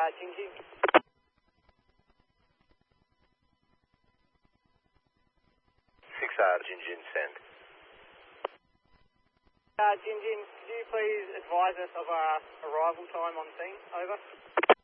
Jinjin. 6R, Jinjin, send. Jinjin, could you please advise us of our arrival time on scene? Over.